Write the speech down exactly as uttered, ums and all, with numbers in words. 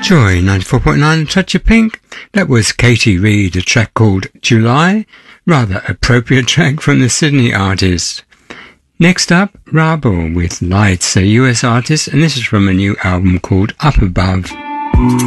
Joy ninety-four point nine, Touch of Pink. That was Katie Reed, a track called July. Rather appropriate track from the Sydney artist. Next up, Rabel with Lights, a U S artist, and this is from a new album called Up Above.